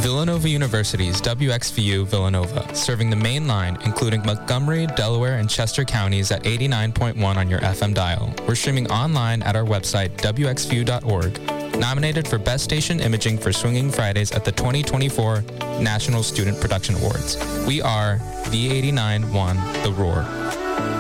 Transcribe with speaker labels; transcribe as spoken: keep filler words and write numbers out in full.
Speaker 1: Villanova University's W X V U Villanova, serving the main line, including Montgomery, Delaware, and Chester counties at eighty-nine point one on your F M dial. We're streaming online at our website, W X V U dot org. Nominated for Best Station Imaging for Swinging Fridays at the twenty twenty-four National Student Production Awards. We are V eighty-nine point one The Roar.